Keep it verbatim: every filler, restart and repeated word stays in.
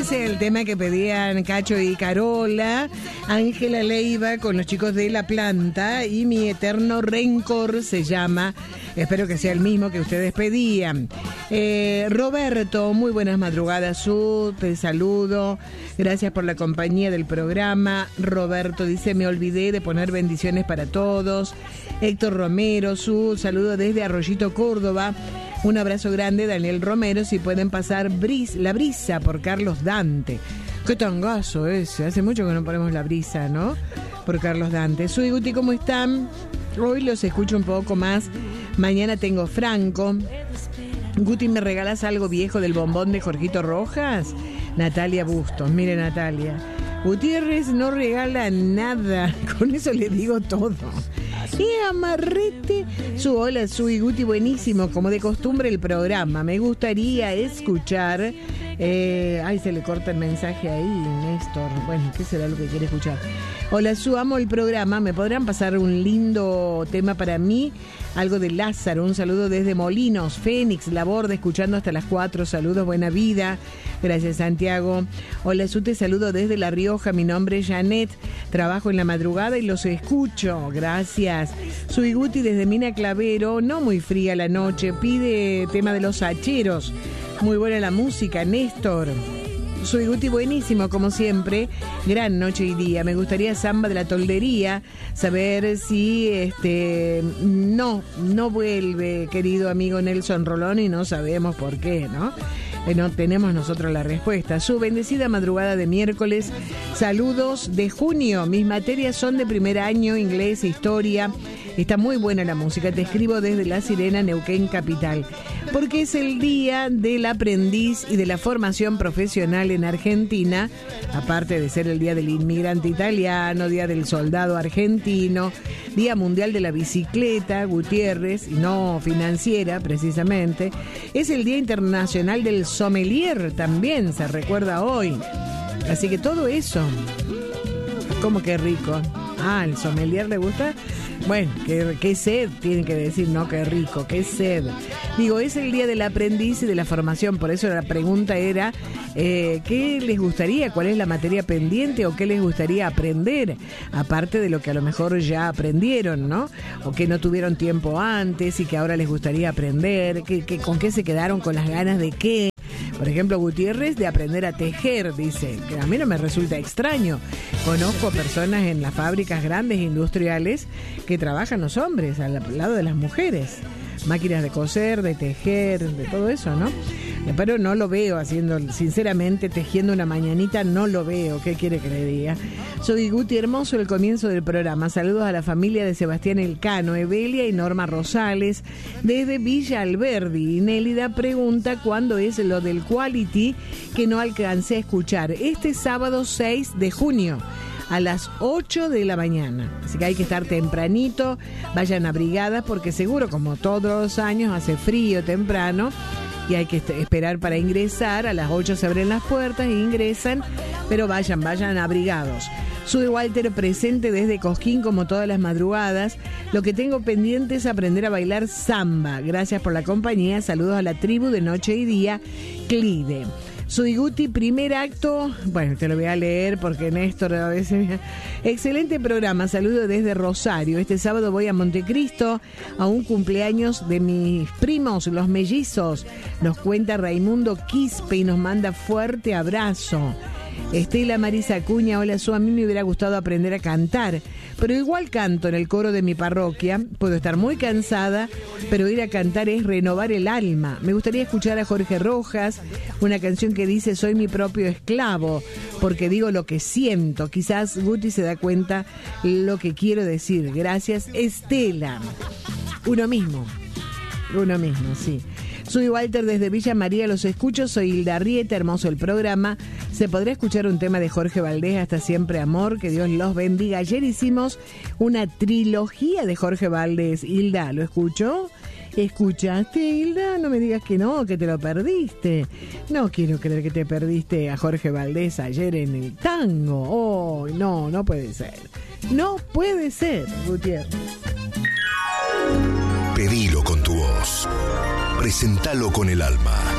Ese es el tema que pedían Cacho y Carola, Ángela Leiva con los chicos de La Planta y Mi Eterno Rencor se llama. Espero que sea el mismo que ustedes pedían. Eh, Roberto, muy buenas madrugadas, Su, te saludo. Gracias por la compañía del programa. Roberto dice, me olvidé de poner bendiciones para todos. Héctor Romero, Su, saludo desde Arroyito, Córdoba. Un abrazo grande, Daniel Romero, si pueden pasar bris, La Brisa por Carlos Dante. Qué tangazo ese, hace mucho que no ponemos La Brisa, ¿no? Por Carlos Dante. Soy Guti, ¿cómo están? Hoy los escucho un poco más. Mañana tengo Franco. Guti, ¿me regalas algo viejo del bombón de Jorgito Rojas? Natalia Bustos, mire Natalia. Gutiérrez no regala nada, con eso le digo todo. Y Amarrete, su hola, su y Guti, buenísimo, como de costumbre el programa. Me gustaría escuchar. Eh, ay, se le corta el mensaje ahí, Néstor. Bueno, ¿qué será lo que quiere escuchar? Hola, Su, amo el programa. ¿Me podrán pasar un lindo tema para mí? Algo de Lázaro. Un saludo desde Molinos, Fénix, Laborde, escuchando hasta las cuatro. Saludos, buena vida. Gracias, Santiago. Hola, Su, te saludo desde La Rioja. Mi nombre es Janet. Trabajo en la madrugada y los escucho. Gracias. Soy Guti desde Mina Clavero. No muy fría la noche. Pide tema de Los Hacheros. Muy buena la música, Néstor. Soy Guti, buenísimo, como siempre. Gran noche y día. Me gustaría Samba de la Toldería. Saber si este no, no vuelve, querido amigo Nelson Rolón, y no sabemos por qué, ¿no? Eh, no tenemos nosotros la respuesta. Su bendecida madrugada de miércoles. Saludos de junio. Mis materias son de primer año, inglés, historia. Está muy buena la música. Te escribo desde La Sirena, Neuquén, capital. Porque es el día del aprendiz y de la formación profesional en Argentina. Aparte de ser el día del inmigrante italiano, día del soldado argentino, día mundial de la bicicleta, Gutiérrez, y no financiera precisamente. Es el día internacional del sommelier, también se recuerda hoy. Así que todo eso. ¿Cómo que rico? Ah, ¿el sommelier le gusta? Bueno, qué, qué sed, tienen que decir, no, qué rico, qué sed. Digo, es el día del aprendiz y de la formación, por eso la pregunta era, eh, ¿qué les gustaría? ¿Cuál es la materia pendiente o qué les gustaría aprender? Aparte de lo que a lo mejor ya aprendieron, ¿no? O que no tuvieron tiempo antes y que ahora les gustaría aprender, que, que, ¿con qué se quedaron? ¿Con las ganas de qué? Por ejemplo, Gutiérrez, de aprender a tejer, dice, que a mí no me resulta extraño. Conozco personas en las fábricas grandes industriales que trabajan los hombres al lado de las mujeres. Máquinas de coser, de tejer, de todo eso, ¿no? Pero no lo veo haciendo, sinceramente, tejiendo una mañanita, no lo veo. ¿Qué quiere que le diga? Soy Guti, hermoso el comienzo del programa. Saludos a la familia de Sebastián Elcano, Evelia y Norma Rosales, desde Villa Alberdi. Y Nélida pregunta cuándo es lo del Quality, que no alcancé a escuchar. Este sábado seis de junio. A las ocho de la mañana. Así que hay que estar tempranito, vayan abrigadas porque seguro, como todos los años, hace frío temprano y hay que esperar para ingresar. A las ocho se abren las puertas e ingresan, pero vayan, vayan abrigados. Soy Walter, presente desde Cosquín como todas las madrugadas. Lo que tengo pendiente es aprender a bailar samba. Gracias por la compañía. Saludos a la tribu de Noche y Día, Clide. Soy Guti, primer acto, bueno, te lo voy a leer porque Néstor a veces... Excelente programa, saludo desde Rosario. Este sábado voy a Montecristo a un cumpleaños de mis primos, los mellizos. Nos cuenta Raimundo Quispe y nos manda fuerte abrazo. Estela Marisa Acuña, hola Su, a mí me hubiera gustado aprender a cantar, pero igual canto en el coro de mi parroquia. Puedo estar muy cansada, pero ir a cantar es renovar el alma. Me gustaría escuchar a Jorge Rojas, una canción que dice soy mi propio esclavo, porque digo lo que siento. Quizás Guti se da cuenta lo que quiero decir. Gracias, Estela. Uno mismo, uno mismo, sí. Soy Walter desde Villa María, los escucho, soy Hilda Arrieta, hermoso el programa. Se podrá escuchar un tema de Jorge Valdés, Hasta Siempre Amor, que Dios los bendiga. Ayer hicimos una trilogía de Jorge Valdés. Hilda, ¿lo escuchó? ¿Escuchaste, Hilda? No me digas que no, que te lo perdiste. No quiero creer que te perdiste a Jorge Valdés ayer en el tango. Oh, no, no puede ser. No puede ser, Gutiérrez. Pedilo con tu voz. Presentalo con el alma.